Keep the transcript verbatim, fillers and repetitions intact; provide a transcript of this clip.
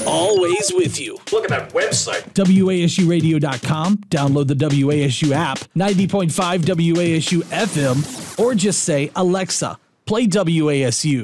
always with you. Look at that website. W A S U radio dot com. Download the W A S U app, ninety point five W A S U F M, or just say, Alexa, play W A S U.